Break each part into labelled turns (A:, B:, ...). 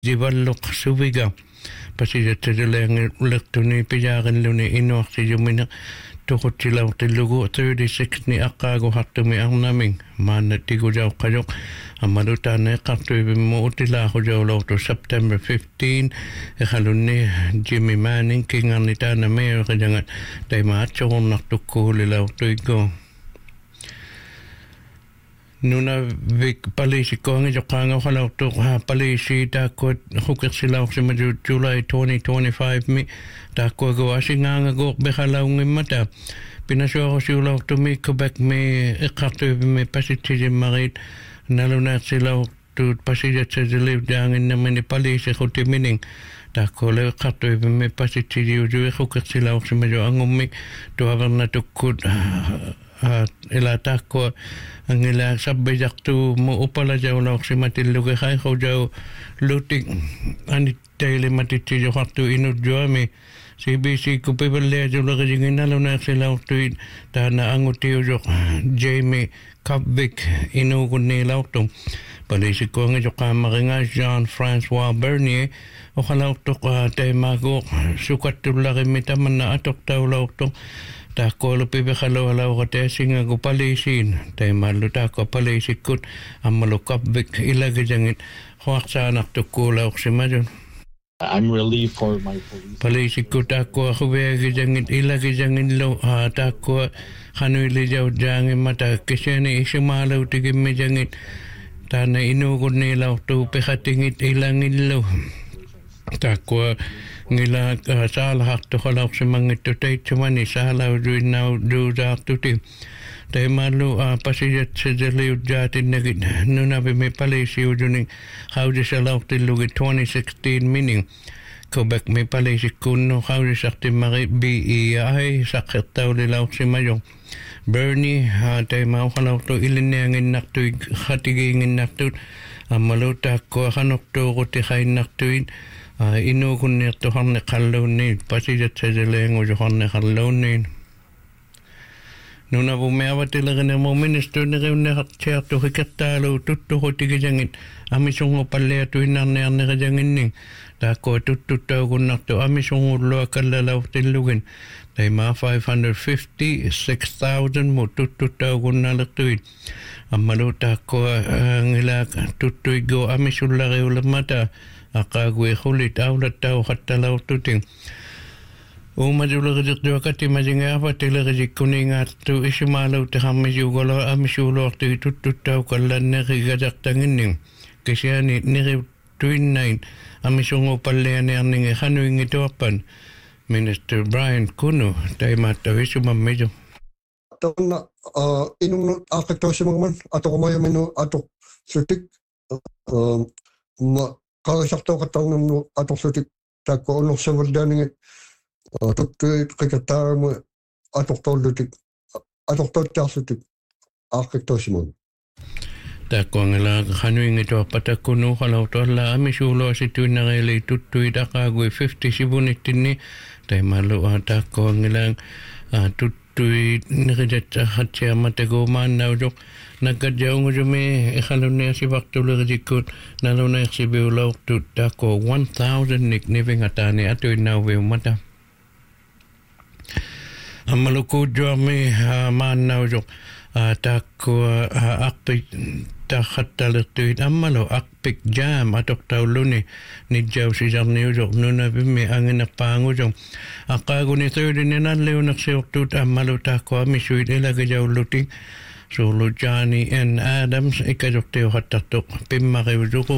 A: Jivalluq suviga pasijatsaluleangi ulertuni pijaaqilluni inuartijumina tuqutsilautillugu 36 ni aqqaagu hartumi arnaming maanna tigujauqqajoq ammalutaanneeqqartuivimmu utilaaqujaulortu September 15 eqalunni Jimmy Manning kingarnitaana meeqajangat taimaatsoqornartukkuulilaurtuiggo Nuna vik palisi koangi joqanga xalautu palisi taakot hukersilauqsima July 2025 mi taakko go asinganga go bexalaungimata pinasuaqosiulautu mi Quebec mi iqqartuivimi pasitsijimmarit nalunaatsilaurtu pasijatsasilif jaanginnamini palisi qutimining taakko le iqqartuivimi pasitsijiyuju hukersilauqsima jo angummi tuavernatukut ila taakko angila sabbijaktu mu upala jaulauqsi matilluge haiko jau lutik ani teile matitsi joqartu inut joami CBC kupipallea julaqijinginalunaasilauqtuit taana angutiujoq Jamie Kapvik inuugunniilauqtum palisikkuangi joqaammaringa Jean-François Bernier oqalauqtuq taimaaguuq sukattullaqimmi tamanna atoqtaulauqtuq taakkoolu pibexalualauqateasinga ku palisiin taimallu taakko palisikkut ammalu Kapvik ilagijangit huaqsaanartukkuulauqsimajun
B: I'm relieved for my police.
A: Palisikkut taakko huveagijangit ilagijangillu taakko hanuilijaujaangimata kisiani isimaalautigimmijangit taana inuugunniilauqtu pexatingit ilangillu taakko ngila saalahaqtu qalauqsimangittu taitsamani saalaujuinnau duusaartuti taimallu pasijatsidaliujjaatinnagit nunavimi palisiujuning qaudisalaurtillugit 2016 mining Quebec mi palisikkunnu qaudisartimmari BEI saqqertaulilauqsimajong Bernie taimau qalauqtu ilinnianginnartuik khatigiinginnartut ammalu taakko qanortuuquti qainnartuit inuukunniartuharne qalluunniit pasijatsasileengu joharne qalluunniin nunavumeavatileginermu ministuuneriunneqartiartu hikertaalu tuttuqutigijangit amisungu palliatuinnarniarnerijanginning taakko tuttuttaugunnartu amisungulluа kallalauqtillugin taimaa 556,000 mu tuttuttaugunnaalertuit ammalu taakko ngila tuttuiggo amisullariulemata aqaagui khulit aulattau khattalaututing umajulegidirtuakati majingaafatilegisikkuningaartu isimaalauteqarmisiugolo amisuulortu tuttuttau kallannerigajaqtanginning kisiani nirituinnain amisungu pallianiarningi hanuingituarpan Minister Brian Kunu taimaattavisumammijo
C: tonna inun aqattausimaman atoqomayaminu atoqsutik ma qalasartoqattaarnamnu atorsutik taakko unersavaldaaningit tuttuit qikertaaramu atortorlutik atortoittaarsutik aaqqattausimaman
A: taakkoangila hanuingituarpatakkunu qalautorla amisuuloasituinnareili tuttuit aqaagui 50 sivunittinni taimallu taakkoangilaang tuttuit nirijatsaqatsiamataguumaannaujoq nakkajaungujumi iqalunniasivartulerisikkut naluneersiviulauqtut taakko 1000 niknivingataani atuinnauviummata ammalukuujuarmi maannaujoq taakko aqpik taqqattalertuit ammalu aqpik jam atoqtauluni nijjausisarniujoq nunavimmi anginerpaangujoq aqaaguni thuudininalliunersiortut ammalu taakko amisuit ilagijaullutiq suulu Johnny N. Adams ikajoqtiuqattartuq pimmariusuqu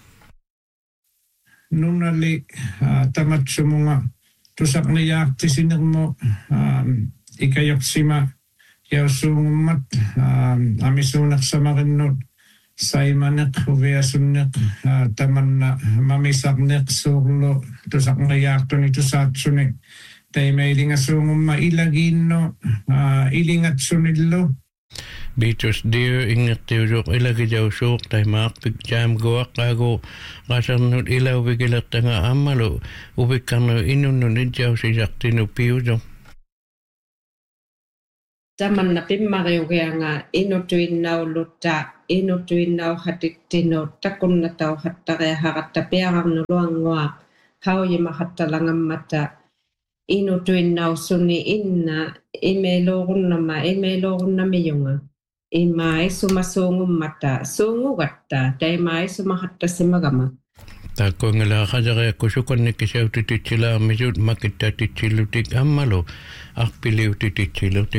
D: nunalli tamatsumunga tusaqniyaaqtisinermu ikajoqsima yausungummat amisuuneqsamarinnut saimaneq uviasunneq tamanna mamisarneq suurlu tusaqniyaaqtuni tusaatsuni taimailingasungumma ilagiinno ilingatsunillu
A: Beatrice Deer ingertiusuq ilagijausuuq taimaaqpik jam guaqqaagu qasarnut ilauvigilertanga ammalu uvikkarnu inunnun ijjausisartinu piujoq
E: Tamanna pimmariugianga inutuinnau lutta inutuinnau hatittino takunnatau hattariaharatta piaranuluangua haujima hattalangammata inutuinnau sunni inna imeiloorunnamiyunga imai sumasungumata sungugatta taimai sumahatta simagama
A: Takongela khajare kusukonnik seutitichila misut makittatichilutik ammalo akpiliutitichilutik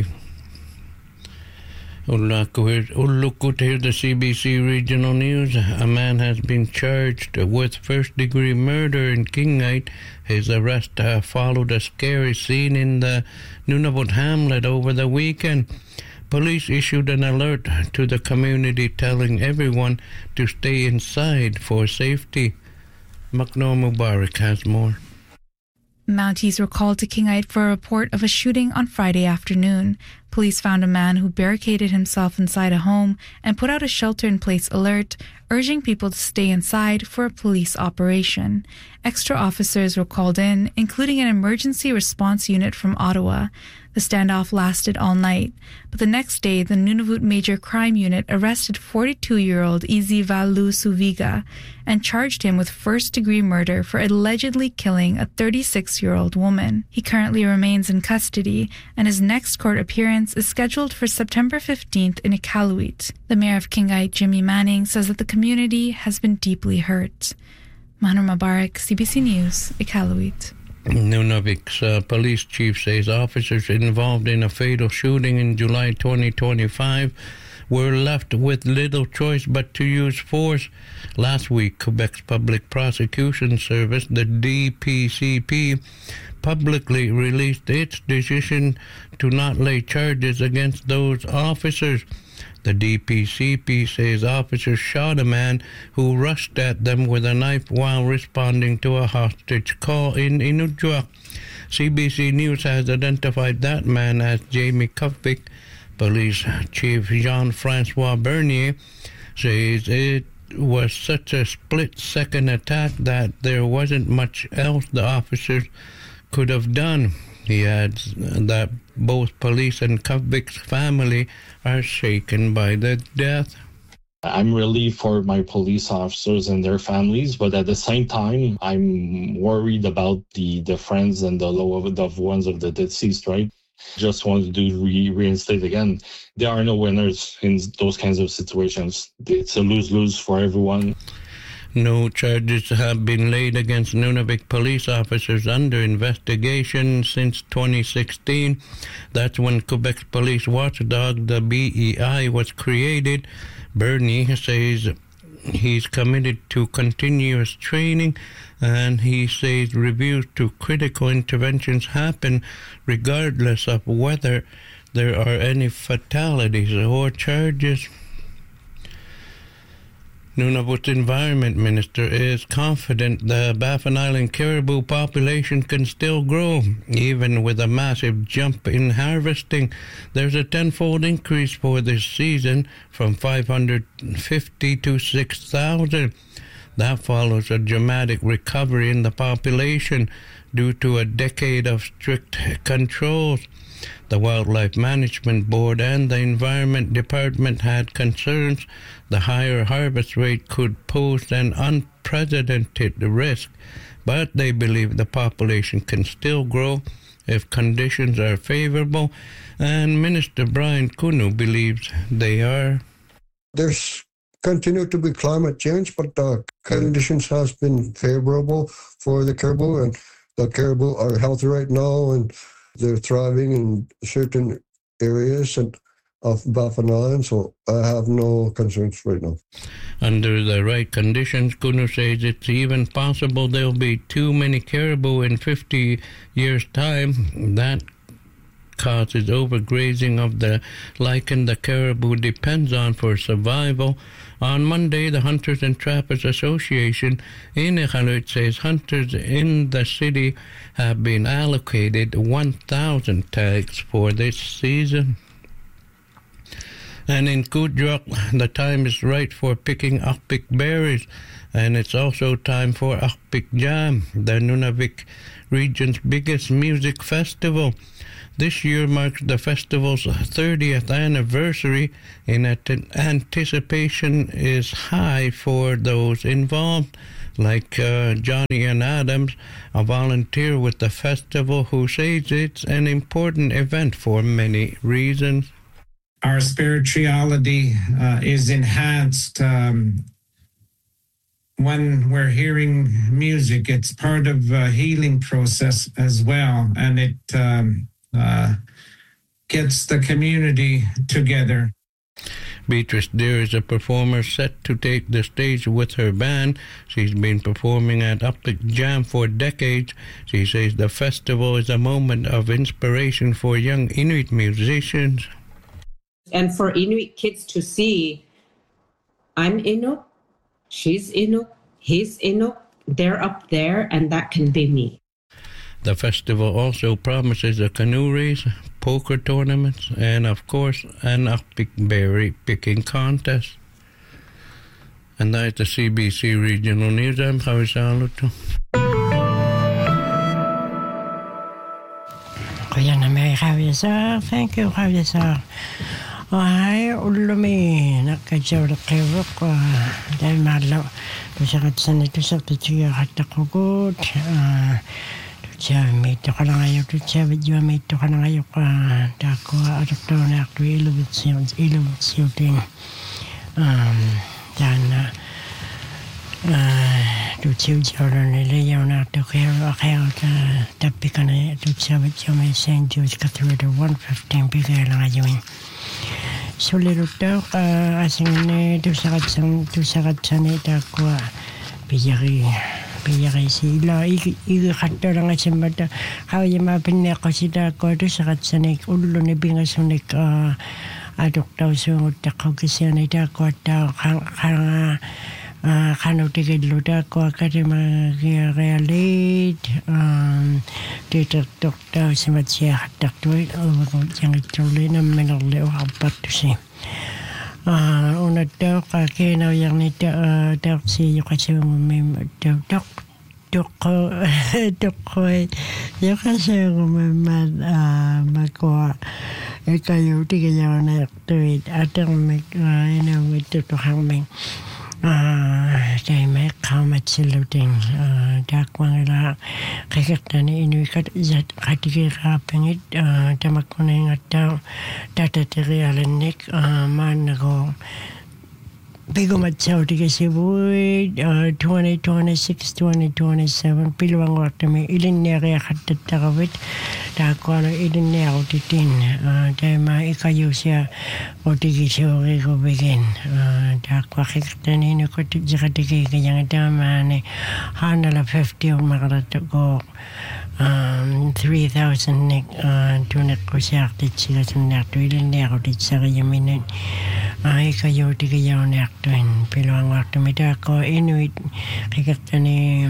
A: Ullukut here the CBC Regional News. A man has been charged with first-degree murder in Kingite. His arrest followed a scary scene in the Nunavut hamlet over the weekend. Police issued an alert to the community telling everyone to stay inside for safety. Makno Mubarak has more.
F: Mounties were called to Kingite for a report of a shooting on Friday afternoon. Police found a man who barricaded himself inside a home and put out a shelter-in-place alert, urging people to stay inside for a police operation. Extra officers were called in, including an emergency response unit from Ottawa. The standoff lasted all night, but the next day the Nunavut Major Crime Unit arrested 42-year-old Izzy Valu Suviga and charged him with first-degree murder for allegedly killing a 36-year-old woman. He currently remains in custody, and his next court appearance is scheduled for September 15th in Iqaluit. The mayor of Kingite, Jimmy Manning, says that the community has been deeply hurt. Mahnur Mubarak, CBC News, Iqaluit.
A: Nunavut's police chief says officers involved in a fatal shooting in July 2025 were left with little choice but to use force. Last week, Quebec's Public Prosecution Service, the DPCP, publicly released its decision to not lay charges against those officers. The DPCP says officers shot a man who rushed at them with a knife while responding to a hostage call in Inukjuak. CBC News has identified that man as Jamie Kufvik. Police Chief Jean-Francois Bernier says it was such a split-second attack that there wasn't much else the officers could have done. He adds that both police and Kufvik's family are shaken by the death.
B: I'm relieved for my police officers and their families, but at the same time, I'm worried about the friends and the loved ones of the deceased, right? Just want to reinstate again. There are no winners in those kinds of situations. It's a lose-lose for everyone.
A: No charges have been laid against Nunavut police officers under investigation since 2016. That's when Quebec's police watchdog, the BEI, was created. Bernie says he's committed to continuous training, and he says reviews to critical interventions happen regardless of whether there are any fatalities or charges. Nunavut's Environment Minister is confident the Baffin Island caribou population can still grow. Even with a massive jump in harvesting, there's a tenfold increase for this season from 550 to 6,000. That follows a dramatic recovery in the population due to a decade of strict controls. The Wildlife Management Board and the Environment Department had concerns the higher harvest rate could pose an unprecedented risk, but they believe the population can still grow if conditions are favorable, and Minister Brian Kunu believes they are.
C: There's continued to be climate change, but the conditions has been favorable for the caribou, and the caribou are healthy right now, and they're thriving in certain areas of Baffin Island, so I have no concerns right now.
A: Under the right conditions, Kunu says it's even possible there'll be too many caribou in 50 years' time. That causes overgrazing of the lichen the caribou depends on for survival. On Monday, the Hunters and Trappers Association in Iqaluit says hunters in the city have been allocated 1,000 tags for this season. And in Kuujjuaq, the time is right for picking Akpik berries, and it's also time for Akpik Jam, the Nunavut region's biggest music festival. This year marks the festival's 30th anniversary, and anticipation is high for those involved, like Johnny and Adams, a volunteer with the festival, who says it's an important event for many reasons.
D: Our spirituality is enhanced when we're hearing music. It's part of a healing process as well, and it gets the community together.
A: Beatrice Deer is a performer set to take the stage with her band. She's been performing at Uptick Jam for decades. She says the festival is a moment of inspiration for young Inuit musicians.
E: And for Inuit kids to see, I'm Inuk, she's Inuk, he's Inuk, they're up there, and that can be me.
A: The festival also promises a canoe race, poker tournaments, and of course an Uptick berry picking contest. And that's the CBC Regional News. I'm Javi Saluto.
G: Thank you, Javier. Hi, ulumi nakajawda qewq daimallo tusagatsan tusaqtiya hatta qugut tuchami toqangayo tuchavijami toqangayo takwa atona aqwilu bitsion dana tuchijawne leyona toqewa tapikana tuchavijami St. George Cathedral 115 bigalangayoin. So little dog, as in to Sagatsani, Takwa, Piyari, Sila, Ig Hatorang, but how you map in Nekosida, go to Sagatsani, Uluni being a sonic, I don't know, so Takokisiani, Takota, Hano ticket Ludako Academy Realid, Doctor Simatia, Doctor Young Jolina, Mental about to see. On a dog, I can now young dog see you can see me, Doc, you can say, man, Macoa, a coyote, you to it. I don't make, with to hang. They make how much saluting dark one Kakatani in Wicket is at Hatiki rapping it, Tamakuning at down, Tataterial and Nick, Manago. Bigomachautikasi wood 2026 2027 Pilwangotami Ilinere had the Taravit Takwala Ilinere Titin Dama Ikayusia Otikisho Rigo begin Takwakitani Nukotiki Yangadamani 150 on Marata go 3,000 Nick to Nekosia Tichas and Natuilinere Titsariamin. I coyote yawn acting, Pilong Artemitaco, Inuit, Kikatani,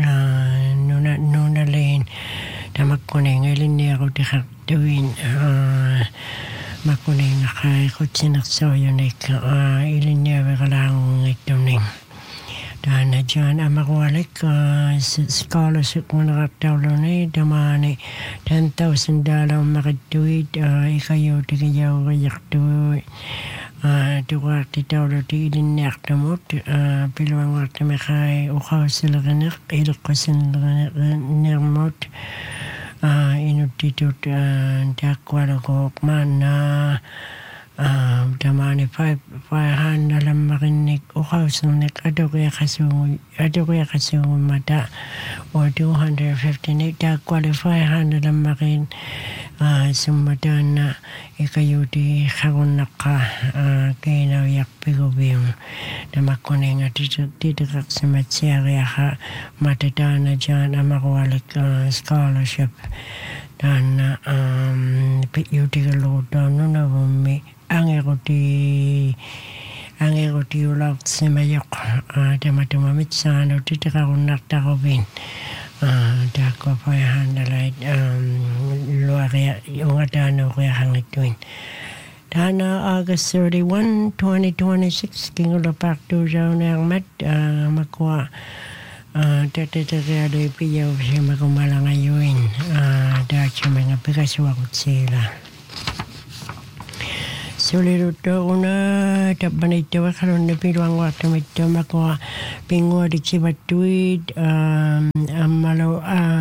G: Nuna Lane, Tamakoning, Elinero de Hactuin, Makoning, High Hutchin, so unique, Elinere along it doing. Dana John Amawalik, scholarship one of Taulone, Damani, $10,000 Marituit, Ikayote Yaw. To work the Taurati in Nertamut, Pilwang Wartamachai, Uhauselaner, Ilkosen Nermut, Inutitut, Dakwalago, Mana, Damani 500 Marinik, Uhausenek, Adoria Hasu Mata, or 258 Dakwalify 100 Marine. Sumadana Ikayuti Hagunaka Kano Yakpigobim Namakoning at Tidraximatiaria Matadana John Amawalik scholarship Dana Piutigalo Donunavumi Angeroti Ulak Semayok Damatumamitsano Tidraunaktarobin. Dako pa handalay luarea ungadano kaya hangituin. Dana August 31, 2026 Kingulo Park to Jaunang Mat Makwa Tatatagado ipiyaw siya magumalangayuin. Dacha mga pagkaswakot sila. Soliruto una tapanito karon na piruang waktu mito makwa pingwa di cibattuid amalo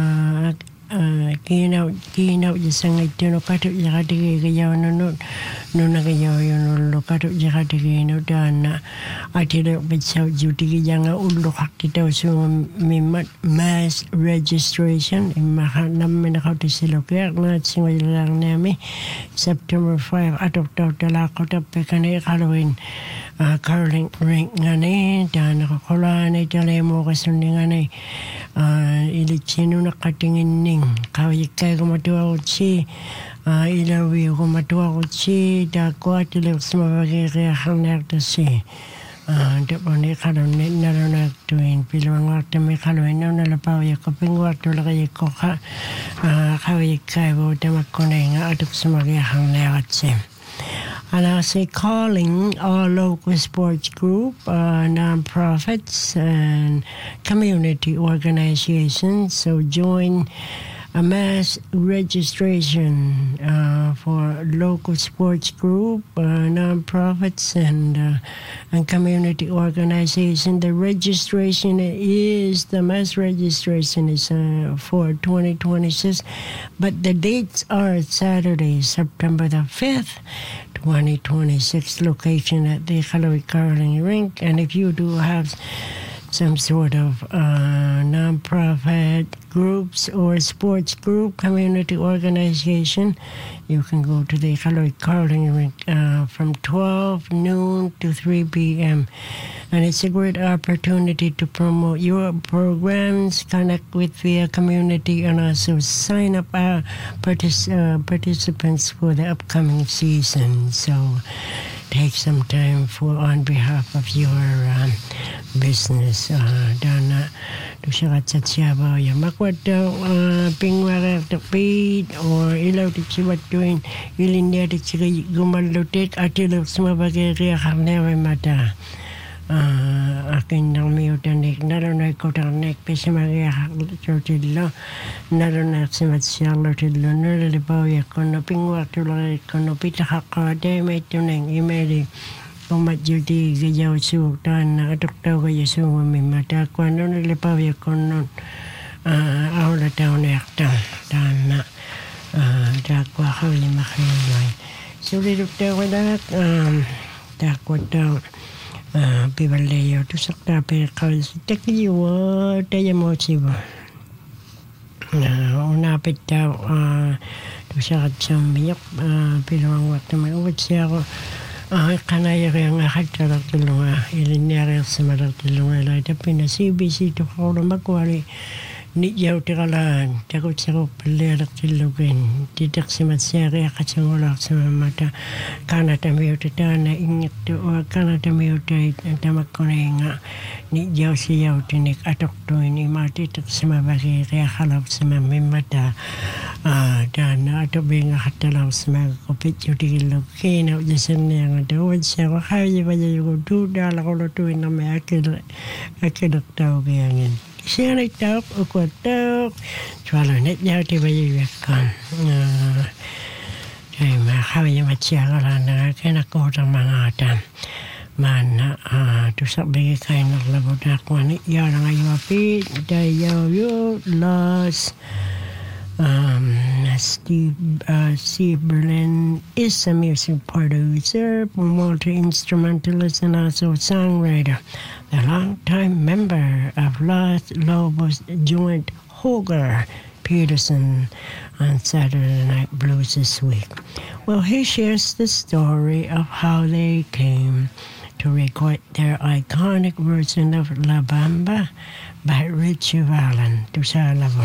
G: kinaw isang ito no kato yakati kayaw no nagayaw yun no kato yakati kayaw dana atira bitsaw juti kaya ulo kakitaw so mimat mass registration imaha namin nakauti sila kaya na singay lang namin September 5 atop taw talako tapos kanay kalawin curling rink nga ni dana kakola na italay mo kasundi nga ni ilichino na katingin ning kawai kai kumatuwa uchi ilawi kumatuwa uchi da kuatile semua bagi reahan nertasi Daponi kalau ni naronak tuin piluang waktu me kalau ini nala pau ya koping waktu lagi koka kawai kai bo tamak konenga aduk semua reahan nertasi. And I say calling all local sports group, non-profits and community organizations. So join a mass registration for local sports group, non-profits and community organization. The mass registration is for 2026, but the dates are Saturday, September the 5th, 2026, location at the Kaloi Curling Rink. And if you do have some sort of non-profit groups or sports group, community organization, you can go to the Kaloi Curling Rink from 12 noon to 3 p.m. And it's a great opportunity to promote your programs, connect with the community, and also sign up our participants for the upcoming season. So take some time on behalf of your business. Dana tusakat sa siyabaw ya makwado pingwara tapid or ilaw di siwatuin ilindia di sigi gumalutik atilo sumabagay kaya karnewa mata. Akin nang miyutanik naronak ko tanik pesimagay haklo naronak simatsiyalo tilo nalalibaw ya kono pingwara tulay kono pitakakade may tuneng imedi kumatjuti gayaw suutan na atuktaw kaya sumami mata kwano nalipaw ya kono awla taw na yakta tana dakwa kawali makilay sulit taw kadak dakwa taw pibalayo to sakta pe kawali takiwa tayo mo siba unapit taw to sakat siyang piluang wakta may uwat siya ako kanaya yang hakta tulunga ilinera semarak tulunga la tapi CBC to kalau makwari ni jauh tikalan takut sakop pelerak tilugen tidak semat seri kacangolak sama mata kana tamiu tetana ingat tu kana tamiu tei tamak konenga ni jauh siau tinik atok tu ini mati tak sama bagi rea halap sama mata dan atok benga hatalau sama kopit judi lokena jasan yang ada wajah kahai baca juga tu dah kalau tu ini nama akil tahu gayangin. Siya nagtawag o kwatok. Swalo net niya iti bayiwakan. Kaya makawin yung matsya ka lang na kinakotang mga atan. Mana, tusak bagi kayo naglabot na kung ano yan ang ayuapit. Dayaw yun, Los Steve Berlin is a music producer, multi-instrumentalist, and also songwriter. The longtime member of Los Lobos joined Holger Peterson on Saturday Night Blues this week. Well, he shares the story of how they came to record their iconic version of La Bamba by Richie Valens to Salabon.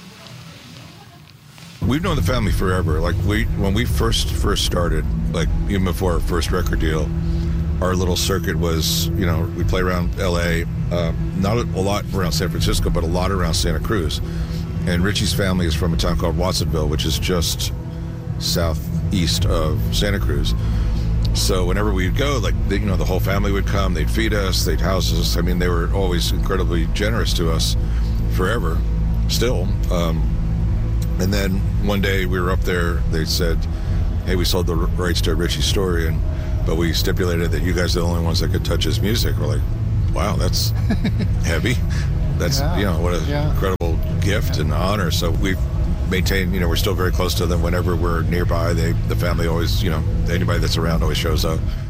H: We've known the family forever. Like when we first started, like even before our first record deal, our little circuit was, we play around LA, not a lot around San Francisco, but a lot around Santa Cruz. And Richie's family is from a town called Watsonville, which is just southeast of Santa Cruz. So whenever we'd go, like, they, the whole family would come. They'd feed us. They'd house us. I mean, they were always incredibly generous to us, forever, still. And then one day we were up there. They said, "Hey, we sold the rights to Richie's story, but we stipulated that you guys are the only ones that could touch his music." We're like, "Wow, that's heavy. That's what an incredible gift and honor." So we've maintained. We're still very close to them. Whenever we're nearby, the family always, anybody that's around always shows up.